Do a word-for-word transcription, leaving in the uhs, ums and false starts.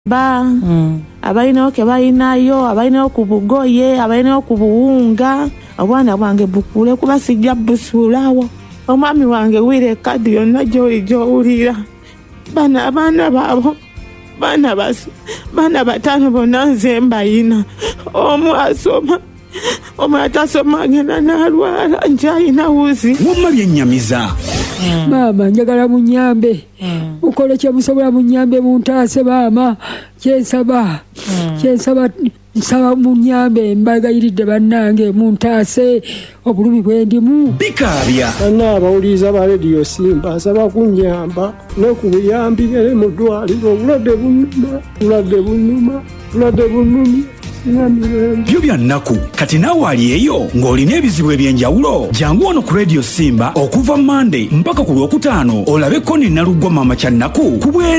ba mm. abalina ke balinayo abalina ku bugoye abalina ku buwunga obwana bwange bukule kuba sijja busulawo omwami wange wire kadi yonna gyoli gyowulira bana abaana baabo bana bas bana batano bonna nze mbayina omu asoma omu atasoma agenda n'alwala njayina wuzi wumma byennyamiza maama njagala munyambe ukole kyemusobola munyambe muntaase maama kyensaba kyensaba nsaba munyambe mbagayiridde bannange muntaase obulumi bwendimu bikaabya bana abawuliriza ba Radio Simba nsaba kunyamba n'okubuyambire mu ddwaliro obulwadde bunnuma obulwadde bunnuma obulwadde bunnuma byo byannaku kati naawe ali eyo ng'olina ebizibu ebyenjawulo jangu wano ku Radio Simba okuva Monday mpaka ku Lwokutaano olabe Connie Naluggwa maama Kyannaku ku bwe